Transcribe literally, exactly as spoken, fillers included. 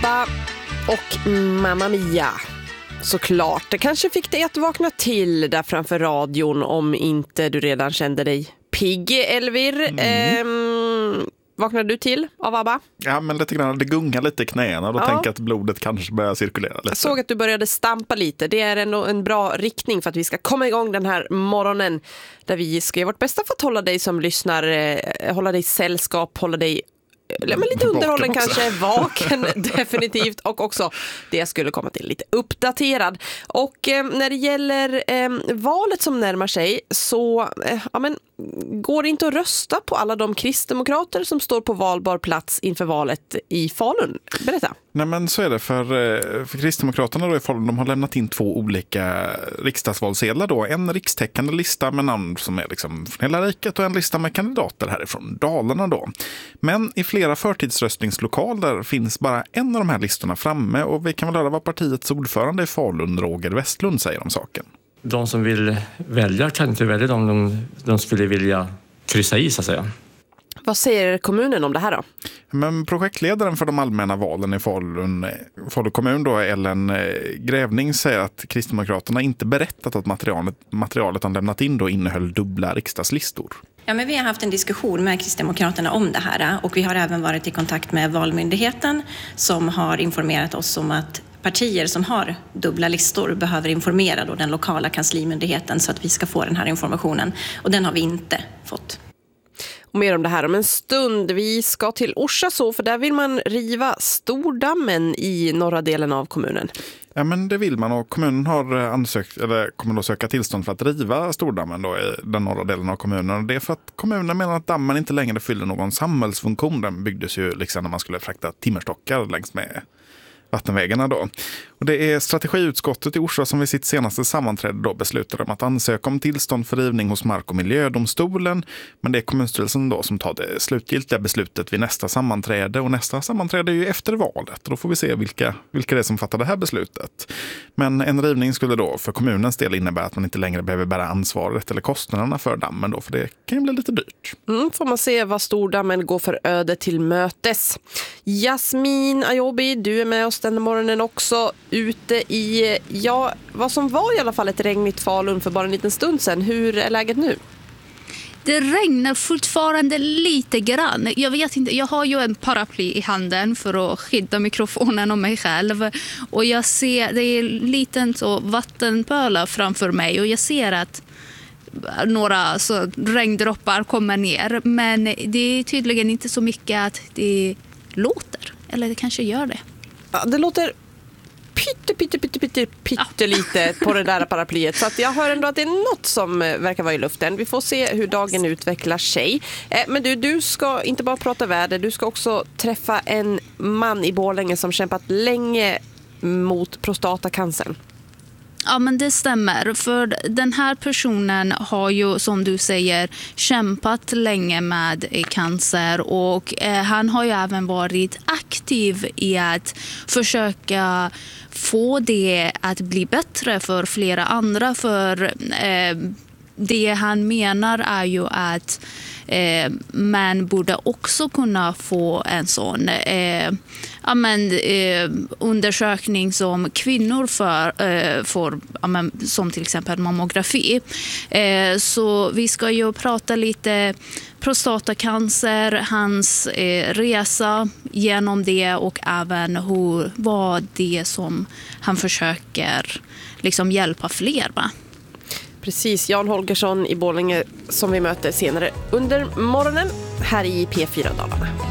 ABBA och Mamma Mia. Såklart, det kanske fick dig att vakna till där framför radion om inte du redan kände dig pigg, Elvir. Mm. Ehm, vaknade du till av ABBA? Ja, men lite grann. Det gungar lite i knäna. Då ja. tänker jag att blodet kanske börjar cirkulera lite. Jag såg att du började stampa lite. Det är ändå en bra riktning för att vi ska komma igång den här morgonen där vi ska göra vårt bästa för att hålla dig som lyssnar, eh, hålla dig sällskap, hålla dig men lite underhållen kanske, vaken definitivt, och också det jag skulle komma till lite uppdaterad. Och eh, när det gäller eh, valet som närmar sig så eh, ja, men, går det inte att rösta på alla de kristdemokrater som står på valbar plats inför valet i Falun? Berätta. Nej, men så är det för, för Kristdemokraterna då i Falun. De har lämnat in två olika riksdagsvalsedlar då. En rikstäckande lista med namn som är liksom från hela riket och en lista med kandidater härifrån Dalarna då. Men i flera förtidsröstningslokaler finns bara en av de här listorna framme, och vi kan väl höra vad partiets ordförande i Falun, Roger Westlund, säger om saken. De som vill välja kan inte välja dem de, de skulle vilja kryssa i, så att säga. Vad säger kommunen om det här då? Men projektledaren för de allmänna valen i Falun, Falun kommun då, Ellen Grävning, säger att Kristdemokraterna inte berättat att materialet, materialet han lämnat in då innehöll dubbla riksdagslistor. Ja, men vi har haft en diskussion med Kristdemokraterna om det här, och vi har även varit i kontakt med Valmyndigheten som har informerat oss om att partier som har dubbla listor behöver informera då den lokala kanslimyndigheten så att vi ska få den här informationen, och den har vi inte fått. Och mer om det här om en stund. Vi ska till Orsa så, för där vill man riva Stordammen i norra delen av kommunen. Ja, men det vill man, och kommunen har ansökt, eller kommer då söka tillstånd för att riva Stordammen då i den norra delen av kommunen. Och det är för att kommunen menar att dammen inte längre fyller någon samhällsfunktion. Den byggdes ju liksom när man skulle frakta timmerstockar längs med vattenvägarna då. Och det är strategiutskottet i Orsa som vid sitt senaste sammanträde då beslutade om att ansöka om tillstånd för rivning hos Mark- och miljödomstolen. Men det är kommunstyrelsen då som tar det slutgiltiga beslutet vid nästa sammanträde. Och nästa sammanträde är ju efter valet. Och då får vi se vilka, vilka det är som fattar det här beslutet. Men en rivning skulle då för kommunens del innebära att man inte längre behöver bära ansvaret eller kostnaderna för dammen då. För det kan ju bli lite dyrt. Mm, får man se vad Stordammen går för öde till mötes. Jasmin Ayobi, du är med oss den morgonen också. Ute i, ja, vad som var i alla fall ett regnigt Falun för bara en liten stund sedan. Hur är läget nu? Det regnar fortfarande lite grann. Jag vet inte, jag har ju en paraply i handen för att skydda mikrofonen och mig själv. Och jag ser, det är en liten så vattenpöla framför mig, och jag ser att några så regndroppar kommer ner. Men det är tydligen inte så mycket att det låter. Eller det kanske gör det. Ja, det låter pytte, pytte, pytte, pytte, pytte lite på det där paraplyet. Så att jag hör ändå att det är något som verkar vara i luften. Vi får se hur dagen utvecklar sig. Eh, men du, du ska inte bara prata väder. Du ska också träffa en man i Borlänge som kämpat länge mot prostatacancern. Ja, men det stämmer. För den här personen har ju, som du säger, kämpat länge med cancer, och eh, han har ju även varit aktiv i att försöka få det att bli bättre för flera andra. För eh, det han menar är ju att eh, man borde också kunna få en sån eh, ja, men, eh, undersökning som kvinnor för, eh, får, ja, men, som till exempel mammografi. Eh, så vi ska ju prata lite prostatacancer, hans eh, resa genom det, och även hur, vad det som han försöker liksom hjälpa fler med. Precis, Jan Holgersson i Borlänge som vi möter senare under morgonen här i P fyra Dalarna.